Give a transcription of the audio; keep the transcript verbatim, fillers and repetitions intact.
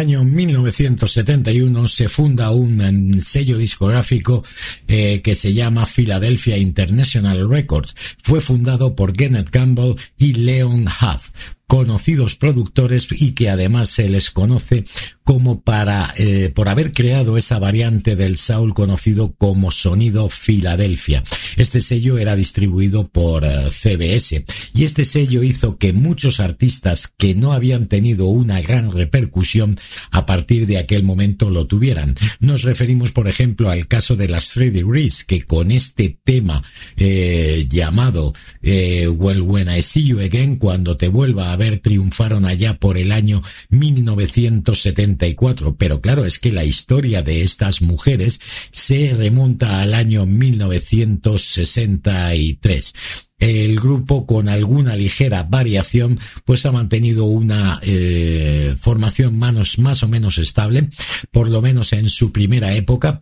año mil novecientos setenta y uno se funda un sello discográfico eh, que se llama Philadelphia International Records. Fue fundado por Kenneth Campbell y Leon Huff, conocidos productores y que además se les conoce como para eh, por haber creado esa variante del soul conocido como sonido Filadelfia. Este sello era distribuido por uh, C B S y este sello hizo que muchos artistas que no habían tenido una gran repercusión a partir de aquel momento lo tuvieran. Nos referimos por ejemplo al caso de las Three Degrees, que con este tema eh, llamado eh, Well When I See You Again, cuando te vuelva a ver, triunfaron allá por el año mil novecientos setenta y cuatro, pero claro, es que la historia de estas mujeres se remonta al año mil novecientos sesenta y tres. El grupo, con alguna ligera variación, pues ha mantenido una eh, formación más, más o menos estable, por lo menos en su primera época,